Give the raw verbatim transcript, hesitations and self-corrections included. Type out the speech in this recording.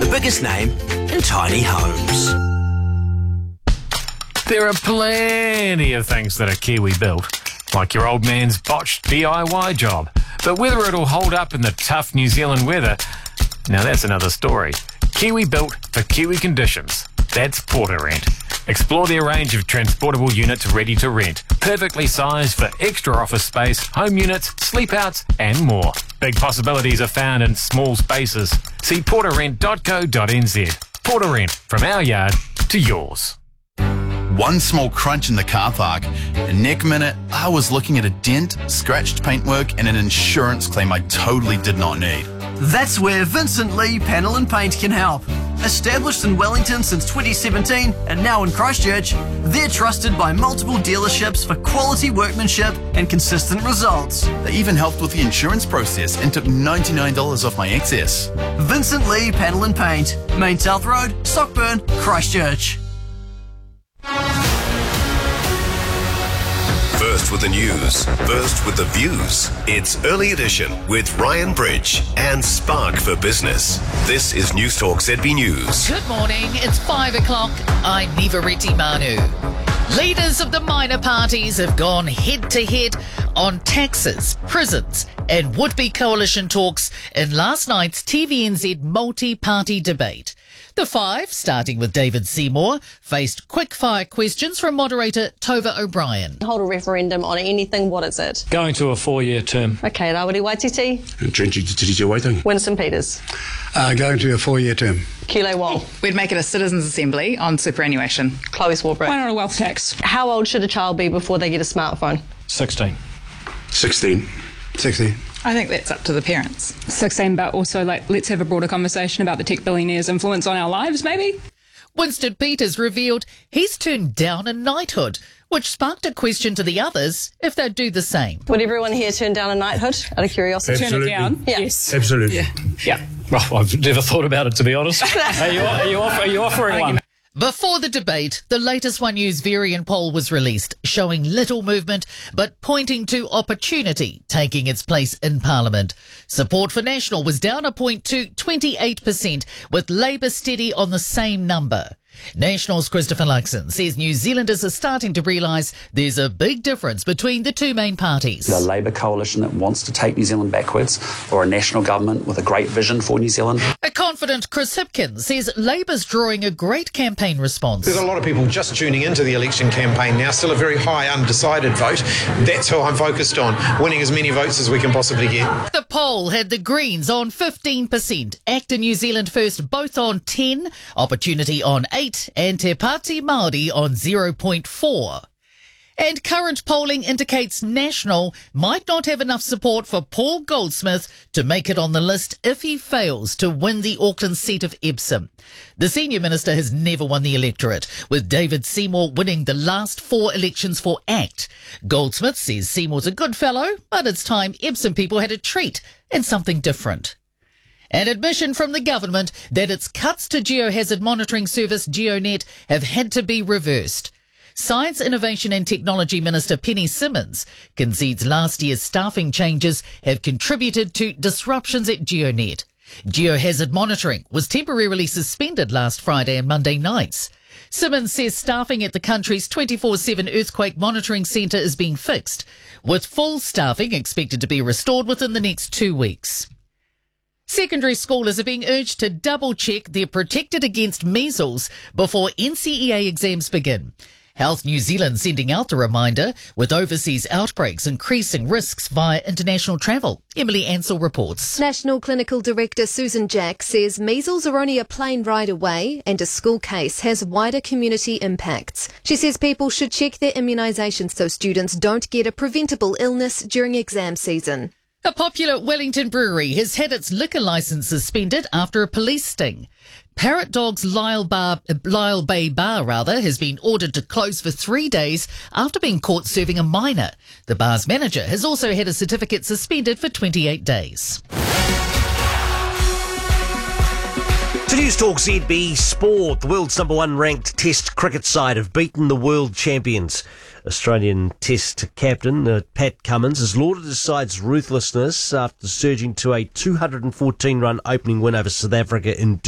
biggest name in tiny homes. There are plenty of things that are Kiwi built, like your old man's botched D I Y job. But whether it'll hold up in the tough New Zealand weather, now that's another story. Kiwi built for Kiwi conditions. That's Portarent. Explore their range of transportable units ready to rent, perfectly sized for extra office space, home units, sleep outs and more. Big possibilities are found in small spaces. See portarent dot co dot n z. Portarent, from our yard to yours. One small crunch in the car park, and next minute I was looking at a dent, scratched paintwork and an insurance claim I totally did not need. That's where Vincent Lee Panel and Paint can help. Established in Wellington since twenty seventeen and now in Christchurch, they're trusted by multiple dealerships for quality workmanship and consistent results. They even helped with the insurance process and took ninety-nine dollars off my excess. Vincent Lee Panel and Paint, Main South Road, Stockburn, Christchurch. First with the news, first with the views. It's Early Edition with Ryan Bridge and Spark for Business. This is News Talk Z B News. Good morning, it's five o'clock. I'm Nivareti Manu. Leaders of the minor parties have gone head-to-head on taxes, prisons and would-be coalition talks in last night's T V N Z multi-party debate. The five, starting with David Seymour, faced quick-fire questions from moderator Tova O'Brien. Hold a referendum on anything, what is it? Going to a four-year term. Okay, Rawiri Waititi. Changing to Te Waitangi. Winston Peters. Uh, going to a four-year term. Kilo Wall. We'd make it a citizens' assembly on superannuation. Chloe Swarbrick. Why not a wealth tax? How old should a child be before they get a smartphone? sixteen. sixteen. sixteen. I think that's up to the parents. sixteen, but also, like, let's have a broader conversation about the tech billionaires' influence on our lives, maybe? Winston Peters revealed he's turned down a knighthood, which sparked a question to the others if they'd do the same. Would everyone here turn down a knighthood out of curiosity? Turn it down? Yeah. Yes. Absolutely. Yeah. Yeah. Well, I've never thought about it, to be honest. Are you, are you, off, are you offering one? Before the debate, the latest One News variant poll was released, showing little movement but pointing to opportunity taking its place in Parliament. Support for National was down a point to twenty-eight percent, with Labour steady on the same number. National's Christopher Luxon says New Zealanders are starting to realise there's a big difference between the two main parties. A Labour coalition that wants to take New Zealand backwards, or a national government with a great vision for New Zealand. A confident Chris Hipkins says Labour's drawing a great campaign response. There's a lot of people just tuning into the election campaign now, still a very high undecided vote. That's who I'm focused on, winning as many votes as we can possibly get. The poll had the Greens on fifteen percent, ACT and New Zealand First both on ten, Opportunity on eight, and Te Pāti Māori on zero point four. And current polling indicates National might not have enough support for Paul Goldsmith to make it on the list if he fails to win the Auckland seat of Epsom. The senior minister has never won the electorate, with David Seymour winning the last four elections for ACT. Goldsmith says Seymour's a good fellow, but it's time Epsom people had a treat and something different. An admission from the government that its cuts to geohazard monitoring service GeoNet have had to be reversed. Science, Innovation and Technology Minister Penny Simmons concedes last year's staffing changes have contributed to disruptions at GeoNet. Geohazard monitoring was temporarily suspended last Friday and Monday nights. Simmons says staffing at the country's twenty-four seven earthquake monitoring centre is being fixed, with full staffing expected to be restored within the next two weeks. Secondary schoolers are being urged to double-check they're protected against measles before N C E A exams begin. Health New Zealand sending out the reminder, with overseas outbreaks increasing risks via international travel. Emily Ansell reports. National Clinical Director Susan Jack says measles are only a plane ride away and a school case has wider community impacts. She says people should check their immunisations so students don't get a preventable illness during exam season. A popular Wellington brewery has had its liquor licence suspended after a police sting. Parrot Dog's Lyle, Bar, Lyle Bay Bar rather, has been ordered to close for three days after being caught serving a minor. The bar's manager has also had a certificate suspended for twenty-eight days. To News Talk Z B Sport, the world's number one ranked Test cricket side have beaten the world champions. Australian Test captain uh, Pat Cummins has lauded his side's ruthlessness after surging to a two hundred fourteen run opening win over South Africa in